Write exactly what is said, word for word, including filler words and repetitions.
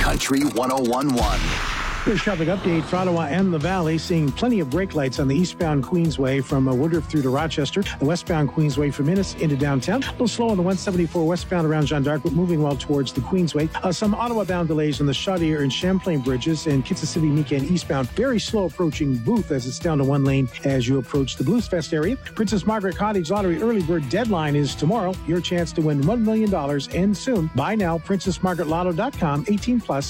Country one oh one point one. Here's traffic update for Ottawa and the Valley. Seeing plenty of brake lights on the eastbound Queensway from uh, Woodruff through to Rochester. The westbound Queensway from Innis into downtown. A little slow on the one seventy-four westbound around Jeanne d'Arc, but moving well towards the Queensway. Uh, some Ottawa-bound delays on the Chaudière and Champlain bridges and Kitsi City and eastbound. Very slow approaching Booth as it's down to one lane as you approach the Blues Fest area. Princess Margaret Cottage Lottery early bird deadline is tomorrow. Your chance to win one million dollars ends soon. Buy now, princess margaret lotto dot com, eighteen plus.